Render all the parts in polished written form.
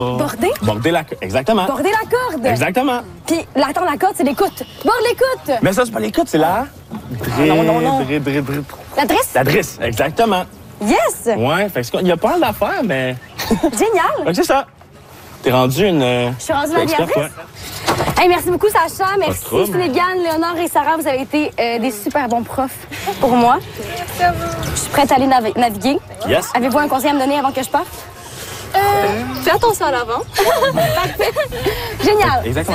Border? Border la corde. Exactement. Border la corde. Exactement. Puis, attends, la corde, c'est l'écoute. Borde l'écoute. Mais ça, c'est pas l'écoute, c'est la... non. La dresse? La dresse, exactement. Yes! Ouais, fait que il y a pas mal d'affaires, mais... Génial! Fait que c'est ça. T'es rendu une... Je suis rendue experte, navigatrice. Hey, merci beaucoup, Sacha. Merci, trouble. Finnegan, Léonore et Sarah. Vous avez été des super bons profs pour moi. Je suis prête à aller naviguer. Yes. Avez-vous un conseil à me donner avant que je parte? Fais attention à l'avant. Génial! Exactement.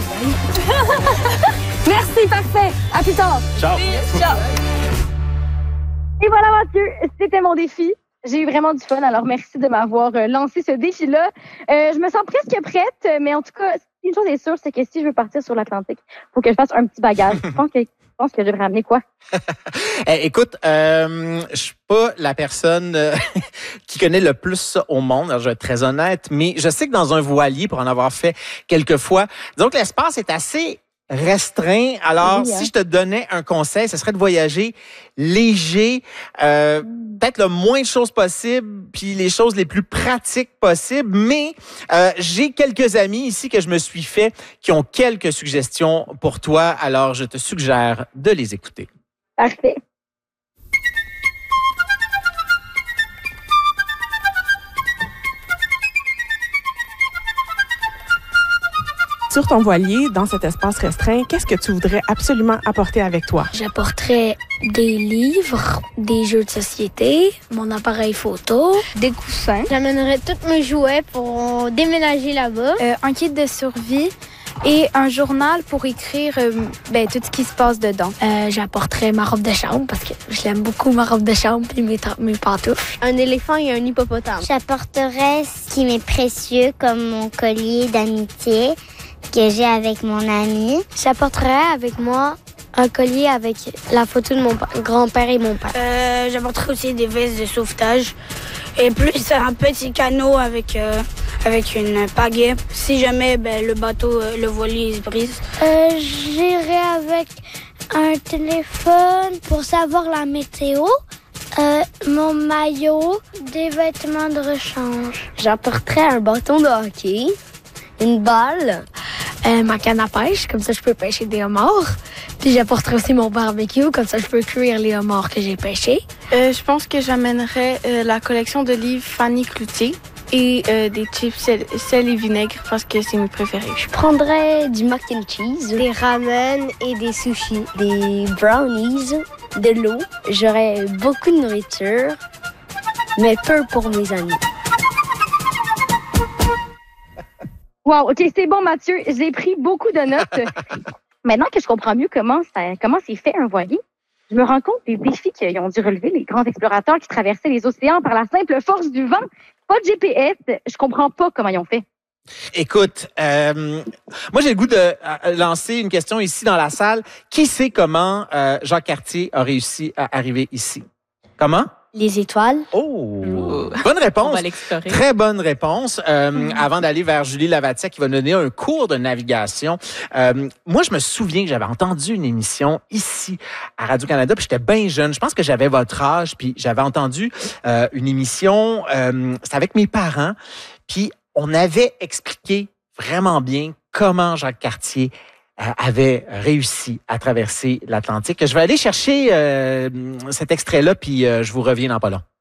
Merci, parfait. À plus tard. Ciao. Ciao. Et voilà, Mathieu, c'était mon défi. J'ai eu vraiment du fun, alors merci de m'avoir lancé ce défi-là. Je me sens presque prête, mais en tout cas, une chose est sûre, c'est que si je veux partir sur l'Atlantique, il faut que je fasse un petit bagage. Je pense que je devrais ramener quoi? Écoute, je suis pas la personne qui connaît le plus ça au monde, alors je vais être très honnête, mais je sais que dans un voilier, pour en avoir fait quelques fois, disons que l'espace est assez restreint. Alors, Oui, hein. si je te donnais un conseil, ce serait de voyager léger, peut-être le moins de choses possible, puis les choses les plus pratiques possibles. Mais j'ai quelques amis ici que je me suis fait qui ont quelques suggestions pour toi. Alors, je te suggère de les écouter. Parfait. Sur ton voilier, dans cet espace restreint, qu'est-ce que tu voudrais absolument apporter avec toi? J'apporterais des livres, des jeux de société, mon appareil photo, Des coussins, j'amènerais tous mes jouets pour déménager là-bas. un kit de survie et un journal pour écrire tout ce qui se passe dedans. J'apporterais ma robe de chambre parce que je l'aime beaucoup, ma robe de chambre et mes pantoufles. Un éléphant et un hippopotame. J'apporterai ce qui m'est précieux, comme mon collier d'amitié que j'ai avec mon ami. J'apporterais avec moi un collier avec la photo de mon grand-père et mon père. J'apporterai aussi des vestes de sauvetage et plus un petit canot avec une pagaie. Si jamais le bateau, le voilier se brise. J'irai avec un téléphone pour savoir la météo. Mon maillot, des vêtements de rechange. J'apporterais un bâton de hockey, une balle, ma canne à pêche, comme ça je peux pêcher des homards. Puis j'apporterai aussi mon barbecue, comme ça je peux cuire les homards que j'ai pêchés. Je pense que j'amènerais la collection de livres Fanny Cloutier et des chips sel et vinaigre parce que c'est mes préférés. Je prendrais du mac and cheese, des ramen et des sushis, des brownies, de l'eau. J'aurais beaucoup de nourriture, mais peu pour mes amis. Wow, OK, c'est bon, Mathieu. J'ai pris beaucoup de notes. Maintenant que je comprends mieux comment c'est fait un voilier, je me rends compte des défis qu'ils ont dû relever les grands explorateurs qui traversaient les océans par la simple force du vent. Pas de GPS, je comprends pas comment ils ont fait. Écoute, moi j'ai le goût de lancer une question ici dans la salle. Qui sait comment Jacques Cartier a réussi à arriver ici? Comment? Les étoiles. Oh! Bonne réponse. On va l'explorer. Très bonne réponse. Avant d'aller vers Julie Lavatia qui va donner un cours de navigation. Moi, je me souviens que j'avais entendu une émission ici à Radio-Canada, puis j'étais bien jeune. Je pense que j'avais votre âge, puis j'avais entendu une émission, c'était avec mes parents, puis on avait expliqué vraiment bien comment Jacques Cartier avait réussi à traverser l'Atlantique. Je vais aller chercher cet extrait-là, puis je vous reviens dans pas long.